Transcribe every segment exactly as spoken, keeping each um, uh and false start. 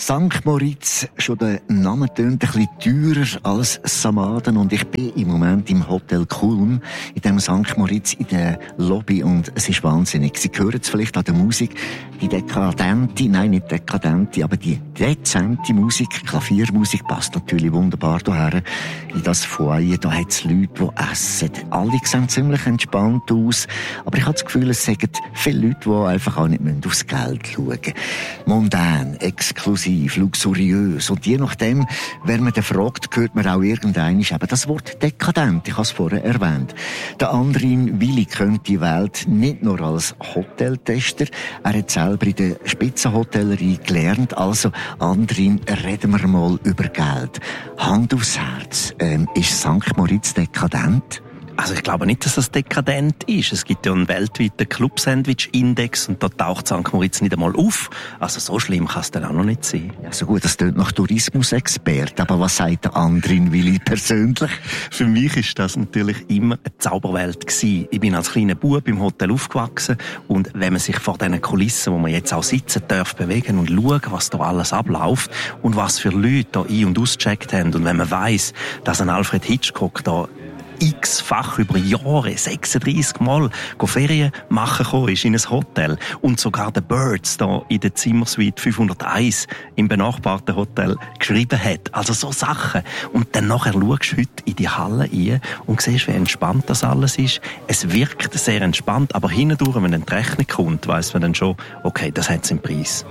Sankt Moritz, schon der Name tönt ein bisschen teurer als Samaden und ich bin im Moment im Hotel Kulm, in dem Sankt Moritz in der Lobby und es ist wahnsinnig. Sie hören es vielleicht an der Musik, die dekadente, nein nicht dekadente, aber die dezente Musik, Klaviermusik passt natürlich wunderbar hierher in das Foyer. Da hat es Leute, die essen. Alle sehen ziemlich entspannt aus, aber ich habe das Gefühl, es sind viele Leute, die einfach auch nicht aufs Geld schauen müssen. Mondän, exklusiv, luxuriös. Und je nachdem, wer man dann fragt, hört man auch irgendein eben das Wort dekadent. Ich habe es vorher erwähnt. Der Andrin Willi kennt die Welt nicht nur als Hoteltester. Er hat selber in der Spitzenhotellerie gelernt. Also, Andrin, reden wir mal über Geld. Hand aufs Herz. Ähm, ist Sankt Moritz dekadent? Also ich glaube nicht, dass das dekadent ist. Es gibt ja einen weltweiten Club-Sandwich-Index und da taucht Sankt Moritz nicht einmal auf. Also so schlimm kann es dann auch noch nicht sein. Ja, so gut, das klingt nach Tourismusexperte. Aber was sagt der Andrin Willi persönlich? Für mich ist das natürlich immer eine Zauberwelt gewesen. Ich bin als kleiner Bub im Hotel aufgewachsen und wenn man sich vor diesen Kulissen, wo man jetzt auch sitzen darf, bewegen und schauen, was da alles abläuft und was für Leute da ein- und ausgecheckt haben und wenn man weiss, dass ein Alfred Hitchcock da x-fach über Jahre, sechsunddreissig Mal, Ferien machen gekommen ist in ein Hotel. Und sogar der Birds da in der Zimmersuite fünfhunderteins im benachbarten Hotel geschrieben hat. Also so Sachen. Und dann nachher schaust du heute in die Halle rein und siehst, wie entspannt das alles ist. Es wirkt sehr entspannt, aber hindurch, wenn dann die Rechnung kommt, weiss man dann schon, okay, das hat seinen Preis.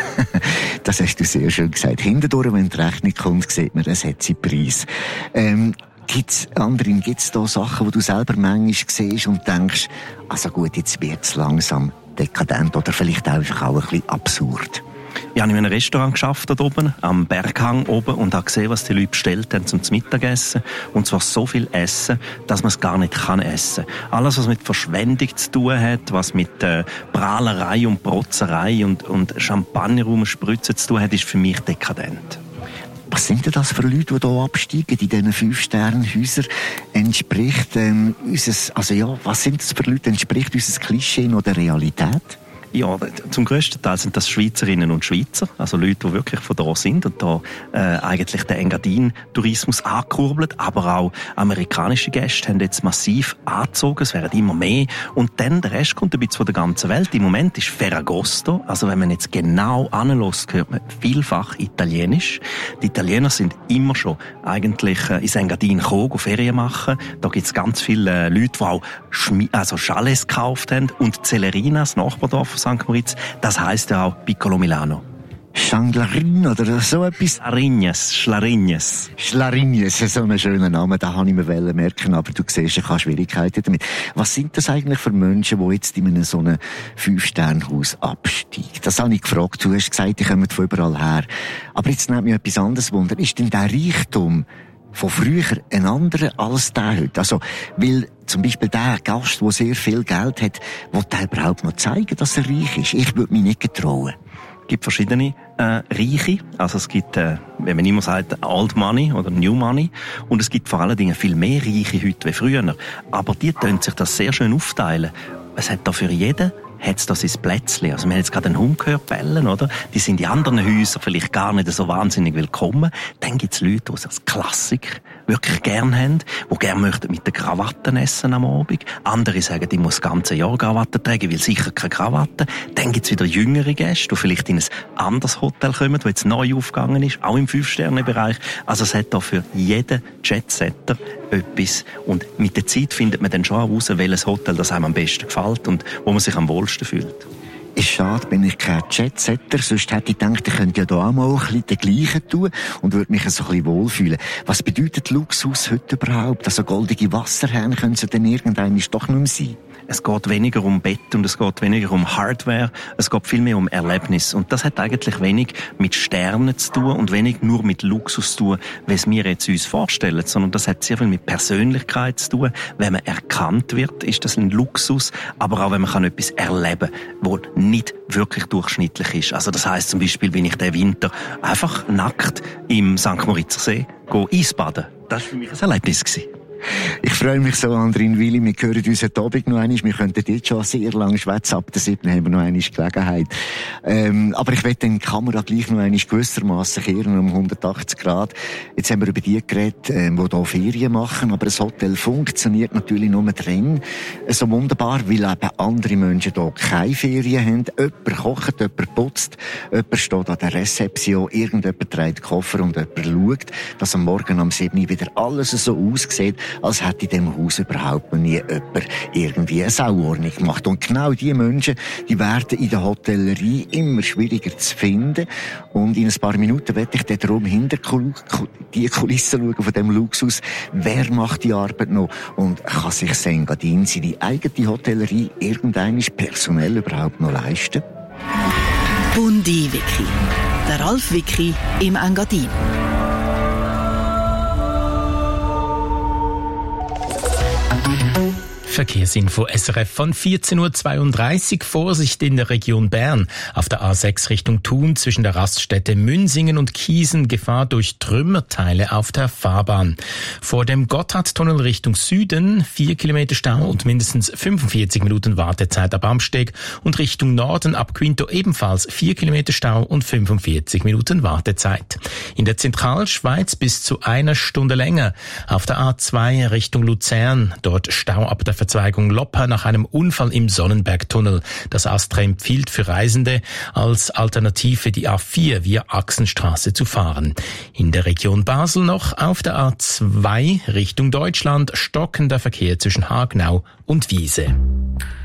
Das hast du sehr schön gesagt. Hindurch, wenn die Rechnung kommt, sieht man, es hat seinen Preis. Ähm, Gibt's, Andrin, gibt's da Sachen, die du selber manchmal siehst und denkst, also gut, jetzt wird's langsam dekadent oder vielleicht einfach auch ein bisschen absurd? Ich habe in einem Restaurant gearbeitet, dort oben, am Berghang oben, und habe gesehen, was die Leute bestellt haben zum Mittagessen. Und zwar so viel Essen, dass man es gar nicht kann essen. Alles, was mit Verschwendung zu tun hat, was mit äh, Prahlerei und Protzerei und, und Champagner rumspritzen zu tun hat, ist für mich dekadent. Was sind denn das für Leute, die hier absteigen, in diesen Fünf-Sterne-Häusern? Entspricht, ähm, unser, also ja, was sind das für Leute? Entspricht unser Klischee noch der Realität? Ja, zum grössten Teil sind das Schweizerinnen und Schweizer, also Leute, die wirklich von da sind und da äh, eigentlich den Engadin-Tourismus angekurbeln, aber auch amerikanische Gäste haben jetzt massiv angezogen, es werden immer mehr und dann der Rest kommt ein bisschen von der ganzen Welt. Im Moment ist Ferragosto, also wenn man jetzt genau anlässt, hört man vielfach Italienisch. Die Italiener sind immer schon eigentlich äh, ins Engadin gekommen, Ferien machen. Da gibt es ganz viele äh, Leute, die auch Schmi- also Chalets gekauft haben und Celerina, das Nachbardorf Sankt Moritz, das heisst ja auch Piccolo Milano. Schanglarin oder so etwas? Schlarignes, Schlarignes. Schlarignes, so ein schöner Name, da habe ich mir merken, aber du siehst, ich habe Schwierigkeiten damit. Was sind das eigentlich für Menschen, die jetzt in einem so einem Fünf-Sterne-Haus absteigen? Das habe ich gefragt, du hast gesagt, die kommen von überall her. Aber jetzt nimmt mich etwas anderes Wunder. Ist denn der Reichtum von früher ein anderer als der heute? Also, weil zum Beispiel der Gast, der sehr viel Geld hat, will der überhaupt noch zeigen, dass er reich ist? Ich würde mich nicht getrauen. Es gibt verschiedene äh, Reiche. Also es gibt, äh, wenn man immer sagt, Old Money oder New Money. Und es gibt vor allen Dingen viel mehr Reiche heute wie früher. Aber die können sich das sehr schön aufteilen. Es hat da für jeden hat es da sein Plätzchen. Also wir haben jetzt gerade einen Hund gehört bellen, oder? Die sind in anderen Häusern vielleicht gar nicht so wahnsinnig willkommen. Dann gibt es Leute, die es als Klassik wirklich gern haben, die gerne möchten mit den Krawatten essen am Abend. Andere sagen, ich muss das ganze Jahr Krawatten tragen, weil sicher keine Krawatten. Dann gibt es wieder jüngere Gäste, die vielleicht in ein anderes Hotel kommen, das jetzt neu aufgegangen ist, auch im Fünf-Sterne-Bereich. Also es hat da für jeden Jetsetter etwas. Und mit der Zeit findet man dann schon heraus, welches Hotel das einem am besten gefällt und wo man sich am wohlsten fühlt. Ist schade, bin ich kein Jetsetter, sonst hätte ich gedacht, ich könnte ja da auch mal ein bisschen den Gleichen tun und würde mich so ein bisschen wohlfühlen. Was bedeutet Luxus heute überhaupt? Also goldige Wasserhähne können sie denn irgendwann doch nicht mehr sein? Es geht weniger um Bett und es geht weniger um Hardware, es geht viel mehr um Erlebnis. Und das hat eigentlich wenig mit Sternen zu tun und wenig nur mit Luxus zu tun, wie es wir jetzt uns vorstellen, sondern das hat sehr viel mit Persönlichkeit zu tun. Wenn man erkannt wird, ist das ein Luxus, aber auch wenn man kann etwas erleben kann, was nicht wirklich durchschnittlich ist. Also das heisst zum Beispiel, bin ich den Winter einfach nackt im Sankt Moritzer See Eisbaden. Das war für mich ein Erlebnis gewesen. Ich freue mich so, Andrin Willi. Wir hören uns heute Abend noch einmal. Wir könnten jetzt schon sehr lange schwätzen. Ab der siebten haben wir noch einmal Gelegenheit. Ähm, aber ich will die Kamera gleich noch einmal gewissermassen kehren um hundertachtzig Grad. Jetzt haben wir über die geredet, ähm, die hier Ferien machen. Aber das Hotel funktioniert natürlich nur drin. So wunderbar, weil eben andere Menschen hier keine Ferien haben. Jemand kocht, jemand putzt, jemand steht an der Rezeption, irgendjemand trägt Koffer und jemand schaut, dass am Morgen um sieben Uhr wieder alles so aussieht, als hätte in diesem Haus überhaupt noch nie jemand irgendwie eine Sauordnung gemacht. Und genau diese Menschen, die werden in der Hotellerie immer schwieriger zu finden. Und in ein paar Minuten werde ich dann darum hinter die Kulissen schauen von diesem Luxus. Wer macht die Arbeit noch? Und kann sich Engadin seine eigene Hotellerie irgendwann personell überhaupt noch leisten? Bundi-Wiki. Der Ralf Wiki im Engadin. Verkehrsinfo S R F von vierzehn Uhr zweiunddreißig. Vorsicht in der Region Bern. Auf der A sechs Richtung Thun zwischen der Raststätte Münsingen und Kiesen Gefahr durch Trümmerteile auf der Fahrbahn. Vor dem Gotthardtunnel Richtung Süden vier Kilometer Stau und mindestens fünfundvierzig Minuten Wartezeit ab Amsteg. Und Richtung Norden ab Quinto ebenfalls vier Kilometer Stau und fünfundvierzig Minuten Wartezeit. In der Zentralschweiz bis zu einer Stunde länger. Auf der A zwei Richtung Luzern. Dort Stau ab der Verzweigung Loppa nach einem Unfall im Sonnenbergtunnel. Das ASTRA empfiehlt für Reisende als Alternative die A vier via Axenstraße zu fahren. In der Region Basel noch auf der A zwei Richtung Deutschland stockender Verkehr zwischen Hagenau und Wiese.